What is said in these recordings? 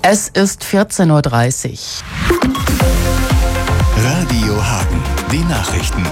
Es ist 14:30 Uhr. Radio Hagen, die Nachrichten.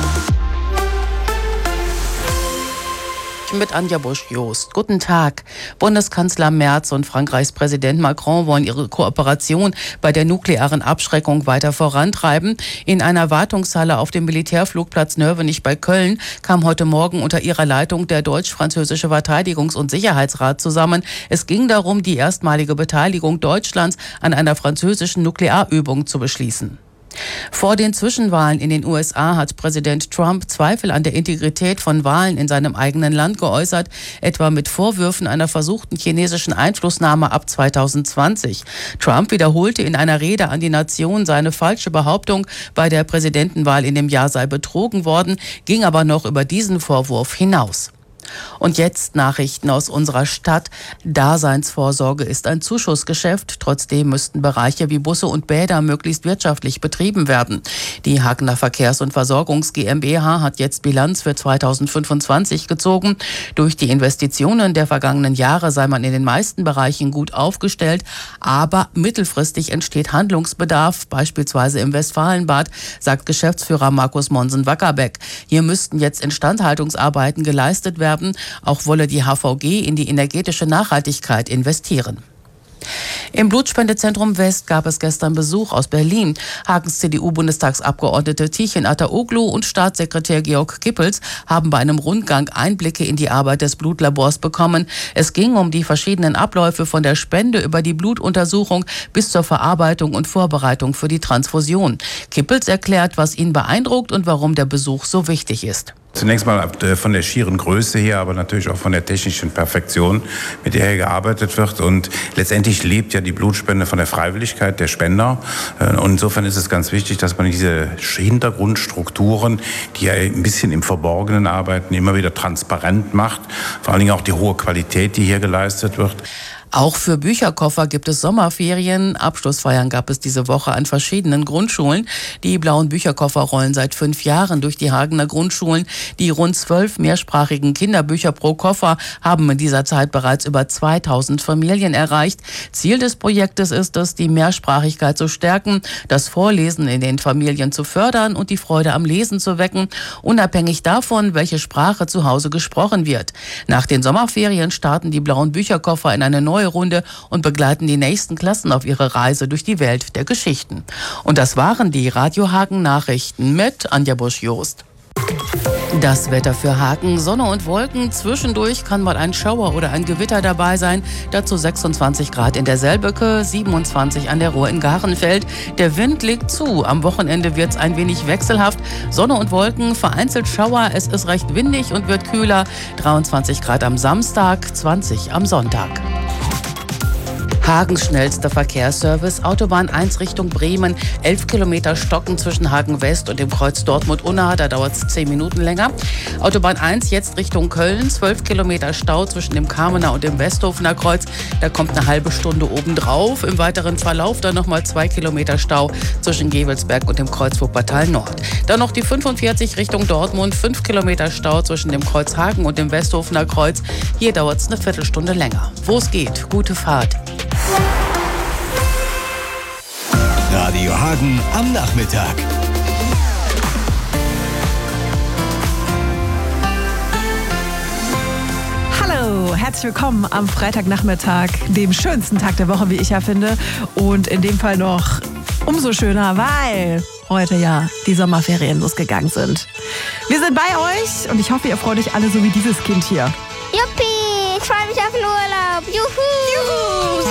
Mit Anja Busch-Jost. Guten Tag. Bundeskanzler Merz und Frankreichs Präsident Macron wollen ihre Kooperation bei der nuklearen Abschreckung weiter vorantreiben. In einer Wartungshalle auf dem Militärflugplatz Nörvenich bei Köln kam heute Morgen unter ihrer Leitung der deutsch-französische Verteidigungs- und Sicherheitsrat zusammen. Es ging darum, die erstmalige Beteiligung Deutschlands an einer französischen Nuklearübung zu beschließen. Vor den Zwischenwahlen in den USA hat Präsident Trump Zweifel an der Integrität von Wahlen in seinem eigenen Land geäußert, etwa mit Vorwürfen einer versuchten chinesischen Einflussnahme ab 2020. Trump wiederholte in einer Rede an die Nation seine falsche Behauptung, bei der Präsidentenwahl in dem Jahr sei betrogen worden, ging aber noch über diesen Vorwurf hinaus. Und jetzt Nachrichten aus unserer Stadt. Daseinsvorsorge ist ein Zuschussgeschäft. Trotzdem müssten Bereiche wie Busse und Bäder möglichst wirtschaftlich betrieben werden. Die Hagener Verkehrs- und Versorgungs GmbH hat jetzt Bilanz für 2025 gezogen. Durch die Investitionen der vergangenen Jahre sei man in den meisten Bereichen gut aufgestellt. Aber mittelfristig entsteht Handlungsbedarf, beispielsweise im Westfalenbad, sagt Geschäftsführer Markus Monsen-Wackerbeck. Hier müssten jetzt Instandhaltungsarbeiten geleistet werden. Auch wolle die HVG in die energetische Nachhaltigkeit investieren. Im Blutspendezentrum West gab es gestern Besuch aus Berlin. Hagens CDU-Bundestagsabgeordnete Tichin Ataoglu und Staatssekretär Georg Kippels haben bei einem Rundgang Einblicke in die Arbeit des Blutlabors bekommen. Es ging um die verschiedenen Abläufe von der Spende über die Blutuntersuchung bis zur Verarbeitung und Vorbereitung für die Transfusion. Kippels erklärt, was ihn beeindruckt und warum der Besuch so wichtig ist. Zunächst mal von der schieren Größe her, aber natürlich auch von der technischen Perfektion, mit der hier gearbeitet wird. Und letztendlich lebt ja die Blutspende von der Freiwilligkeit der Spender. Und insofern ist es ganz wichtig, dass man diese Hintergrundstrukturen, die ja ein bisschen im Verborgenen arbeiten, immer wieder transparent macht. Vor allen Dingen auch die hohe Qualität, die hier geleistet wird. Auch für Bücherkoffer gibt es Sommerferien. Abschlussfeiern gab es diese Woche an verschiedenen Grundschulen. Die blauen Bücherkoffer rollen seit 5 Jahren durch die Hagener Grundschulen. Die rund 12 mehrsprachigen Kinderbücher pro Koffer haben in dieser Zeit bereits über 2000 Familien erreicht. Ziel des Projektes ist es, die Mehrsprachigkeit zu stärken, das Vorlesen in den Familien zu fördern und die Freude am Lesen zu wecken, unabhängig davon, welche Sprache zu Hause gesprochen wird. Nach den Sommerferien starten die blauen Bücherkoffer in eine neue Runde und begleiten die nächsten Klassen auf ihre Reise durch die Welt der Geschichten. Und das waren die Radio Hagen Nachrichten mit Anja Busch-Jost. Das Wetter für Hagen, Sonne und Wolken. Zwischendurch kann mal ein Schauer oder ein Gewitter dabei sein. Dazu 26 Grad in der Selbeke, 27 an der Ruhr in Garenfeld. Der Wind legt zu. Am Wochenende wird es ein wenig wechselhaft. Sonne und Wolken, vereinzelt Schauer. Es ist recht windig und wird kühler. 23 Grad am Samstag, 20 am Sonntag. Hagens schnellster Verkehrsservice, Autobahn 1 Richtung Bremen, 11 Kilometer Stocken zwischen Hagen West und dem Kreuz Dortmund-Unna, da dauert es 10 Minuten länger. Autobahn 1 jetzt Richtung Köln, 12 Kilometer Stau zwischen dem Kamener und dem Westhofener Kreuz, da kommt eine halbe Stunde obendrauf. Im weiteren Verlauf dann nochmal 2 Kilometer Stau zwischen Gevelsberg und dem Kreuz Wuppertal Nord. Dann noch die 45 Richtung Dortmund, 5 Kilometer Stau zwischen dem Kreuz Hagen und dem Westhofener Kreuz. Hier dauert es eine Viertelstunde länger. Wo es geht, gute Fahrt. Radio Hagen am Nachmittag. Hallo, herzlich willkommen am Freitagnachmittag, dem schönsten Tag der Woche, wie ich ja finde. Und in dem Fall noch umso schöner, weil heute ja die Sommerferien losgegangen sind. Wir sind bei euch und ich hoffe, ihr freut euch alle so wie dieses Kind hier. Juppie, ich freue mich auf den Urlaub. Juhu! Juhu!